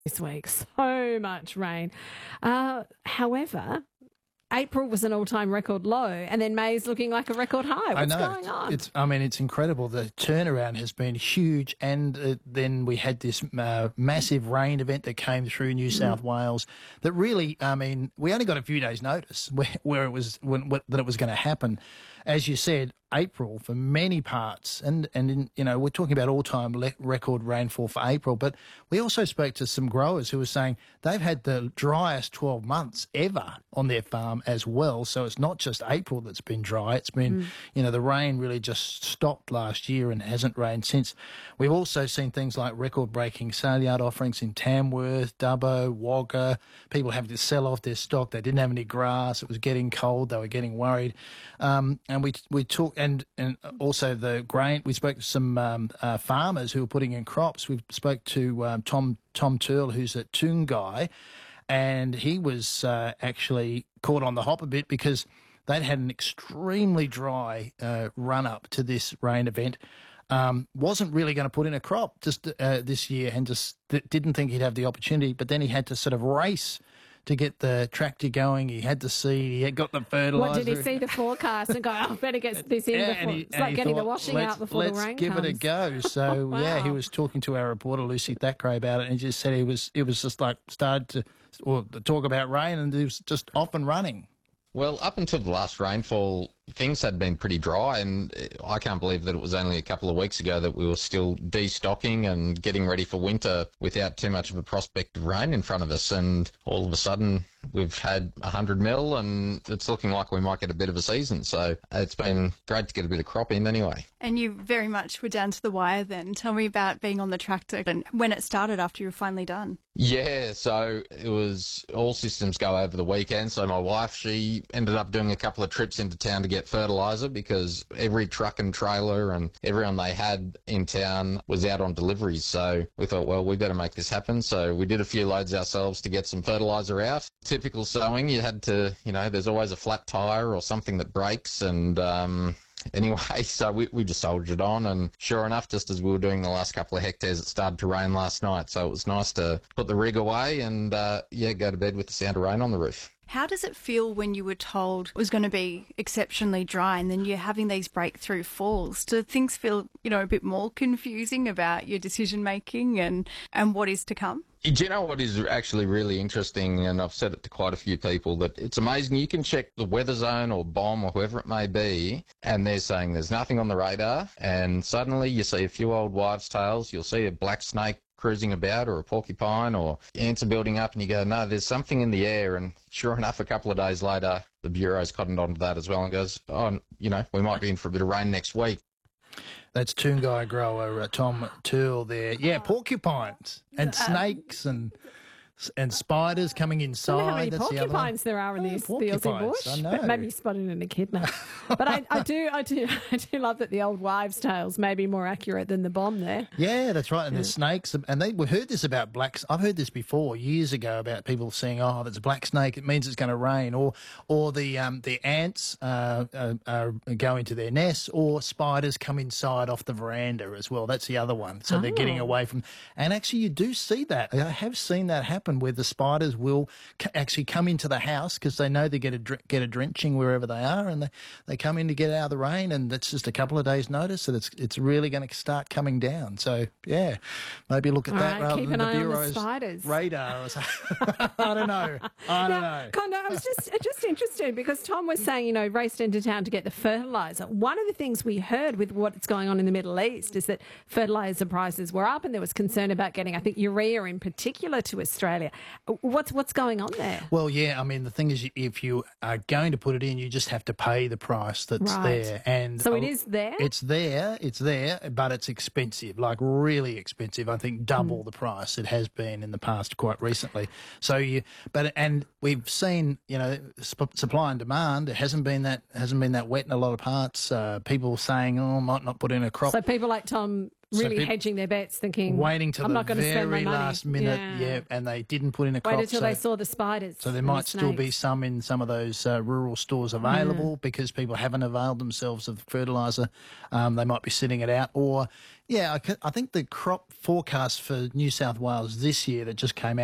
this week. So much rain. However, April was an all-time record low, and then May's looking like a record high. What's going on? It's incredible. The turnaround has been huge, and then we had this massive rain event that came through New South Wales. That really, we only got a few days' notice where it was that it was going to happen. As you said, April for many parts, and we're talking about all-time record rainfall for April, but we also spoke to some growers who were saying they've had the driest 12 months ever on their farm as well. So it's not just April that's been dry. It's been, the rain really just stopped last year and hasn't rained since. We've also seen things like record-breaking sale yard offerings in Tamworth, Dubbo, Wagga, people having to sell off their stock. They didn't have any grass. It was getting cold. They were getting worried. And we talked, and also the grain. We spoke to some farmers who were putting in crops. We spoke to Tom Turl, who's at Toongai, and he was actually caught on the hop a bit because they'd had an extremely dry run up to this rain event. Wasn't really going to put in a crop just this year, and just didn't think he'd have the opportunity. But then he had to sort of race to get the tractor going. He had the seed, he had got the fertiliser. What, did he see the forecast and go, I better get this in before... It's like getting the washing out before the rain comes. Let's give it a go. So, Wow. Yeah, he was talking to our reporter, Lucy Thackeray, about it, and he just said it was just like started to talk about rain, and it was just off and running. Well, up until the last rainfall, things had been pretty dry, and I can't believe that it was only a couple of weeks ago that we were still destocking and getting ready for winter without too much of a prospect of rain in front of us. And all of a sudden, we've had 100 mil, and it's looking like we might get a bit of a season. So it's been great to get a bit of crop in anyway. And you very much were down to the wire then. Tell me about being on the tractor and when it started after you were finally done. Yeah, so it was all systems go over the weekend. So my wife, she ended up doing a couple of trips into town to get fertiliser because every truck and trailer and everyone they had in town was out on deliveries. So we thought, well, we better make this happen. So we did a few loads ourselves to get some fertiliser out. Typical sowing, you had to, there's always a flat tyre or something that breaks, and anyway, so we just soldiered on, and sure enough, just as we were doing the last couple of hectares, it started to rain last night. So it was nice to put the rig away and, go to bed with the sound of rain on the roof. How does it feel when you were told it was going to be exceptionally dry and then you're having these breakthrough falls? Do things feel, a bit more confusing about your decision making and what is to come? Do you know what is actually really interesting, and I've said it to quite a few people, that it's amazing. You can check the weather zone or BOM or whoever it may be, and they're saying there's nothing on the radar, and suddenly you see a few old wives' tales, you'll see a black snake cruising about or a porcupine or ants are building up, and you go, no, there's something in the air. And sure enough, a couple of days later, the Bureau's cottoned onto that as well and goes, we might be in for a bit of rain next week. That's Toongai grower Tom Turl there. Yeah, porcupines and snakes and spiders coming inside. I don't know how many That's porcupines there are in the Aussie bush. I know. Maybe you spotted an echidna. But I do love that the old wives' tales may be more accurate than the bomb there. Yeah, that's right. And the snakes, and we heard this about I've heard this before years ago about people saying, "Oh, there's a black snake. It means it's going to rain," or the ants go into their nests, or spiders come inside off the veranda as well. That's the other one. So they're getting away from. And actually, you do see that. I have seen that happen, where the spiders will actually come into the house because they know they get a drenching wherever they are, and they come in to get out of the rain, and that's just a couple of days' notice that it's really going to start coming down. So yeah, maybe look at that rather than the Bureau's radar or something. I don't know. Kondo, I was just interested because Tom was saying, raced into town to get the fertiliser. One of the things we heard with what's going on in the Middle East is that fertiliser prices were up, and there was concern about getting, I think, urea in particular to Australia. What's going on there? Well, yeah, the thing is, if you are going to put it in, you just have to pay the price that's there. And so it is there? It's there, but it's expensive, like really expensive. I think double the price it has been in the past quite recently. So and we've seen, supply and demand. It hasn't been that wet in a lot of parts. People saying, might not put in a crop. So people like Tom really people hedging their bets, thinking, waiting till I'm the not going to spend my very money. last minute, and they didn't put in a crop. Wait until they saw the spiders. So there and might the still be snakes. some in some of those rural stores available because people haven't availed themselves of fertiliser. They might be sitting it out. Or, I think the crop forecast for New South Wales this year that just came out